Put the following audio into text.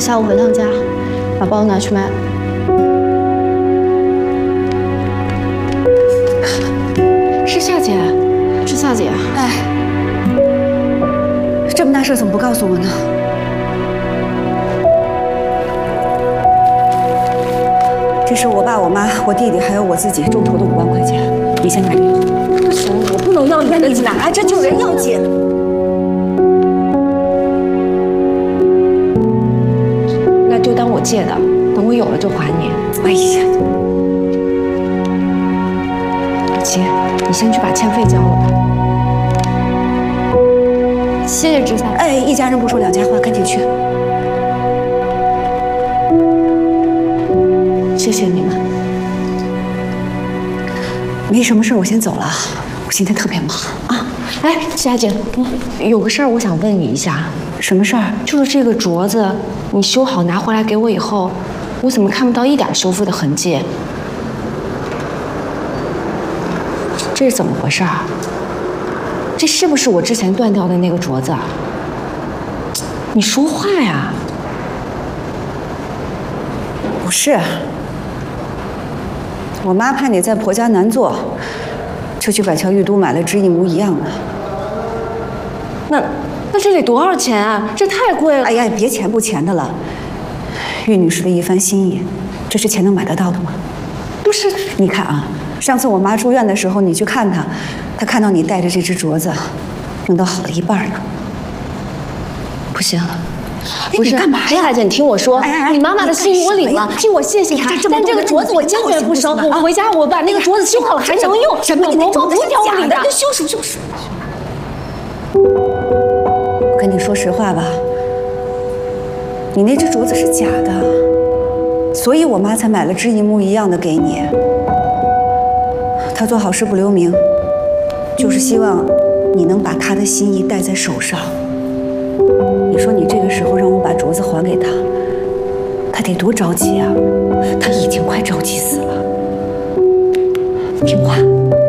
下午回趟家，把包拿去卖了。是夏姐，是夏姐。 哎，这么大事怎么不告诉我呢？这是我爸、我妈、我弟弟还有我自己众筹的5万块钱，你先拿着。不行，我不能要你的，你拿着救人要紧。 就当我借的，等我有了就还你。 哎呀， 姐，你先去把欠费交了吧。 谢谢知夏。 哎，一家人不说两家话，赶紧去。谢谢你们。没什么事，我先走了。我今天特别忙啊。 哎，夏姐，有个事儿我想问你一下。 什么事儿？ 就是这个镯子，你修好拿回来给我以后，我怎么看不到一点修复的痕迹？这是怎么回事啊？这是不是我之前断掉的那个镯子？你说话呀！ 不是，我妈怕你在婆家难做，就去板桥玉都买了只一模一样的。 那这得多少钱啊？这太贵了！ 哎呀，别钱不钱的了。玉女士的一番心意，这是钱能买得到的吗？ 不是， 你看啊，上次我妈住院的时候，你去看她，她看到你戴着这只镯子，弄到好了一半呢。不行， 不是干嘛呀？夏姐，你听我说，你妈妈的心意我领了，替我谢谢她。但这个镯子我坚决不收，我回家我把那个镯子修好了还能用。 什么？ 我不挑我领的， 修数。我跟你说实话吧，你那只镯子是假的，所以我妈才买了只一模一样的给你。她做好事不留名，就是希望你能把她的心意戴在手上。你说你这个时候让我把镯子还给她，她得多着急啊！她已经快着急死了。听话。